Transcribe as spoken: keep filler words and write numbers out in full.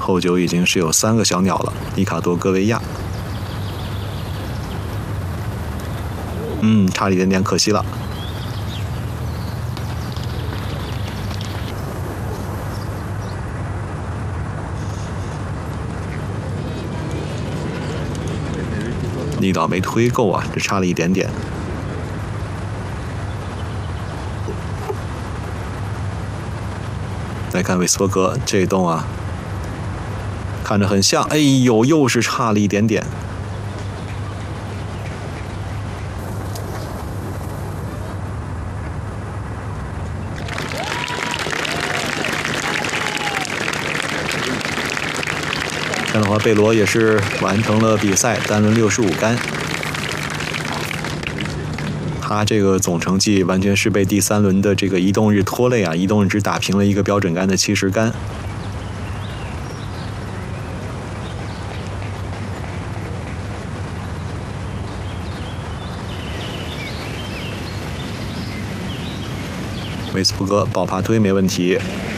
后九已经是有三个小鸟了，尼卡多戈维亚。嗯，差了一点点，可惜了。力道没推够啊，这差了一点点。再看韦斯伯格这一动啊，看着很像，哎呦，又是差了一点点。这样的话，贝罗也是完成了比赛，单轮六十五杆。他这个总成绩完全是被第三轮的这个移动日拖累啊！移动日只打平了一个标准杆的七十杆。韦斯伯格爆发推没问题。